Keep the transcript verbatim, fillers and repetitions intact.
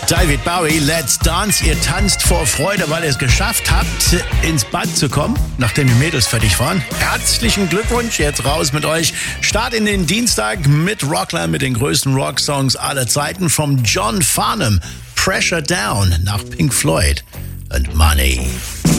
David Bowie, Let's Dance. Ihr tanzt vor Freude, weil ihr es geschafft habt, ins Bad zu kommen, nachdem die Mädels fertig waren. Herzlichen Glückwunsch, jetzt raus mit euch. Start in den Dienstag mit Rockland, mit den größten Rocksongs aller Zeiten. From John Farnham, Pressure Down nach Pink Floyd and Money.